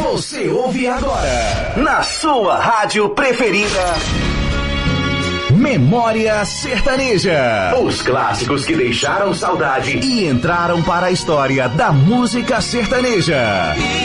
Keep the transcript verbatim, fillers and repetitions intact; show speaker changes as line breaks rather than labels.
Você ouve agora, na sua rádio preferida, Memória Sertaneja. Os clássicos que deixaram saudade e entraram para a história da música sertaneja.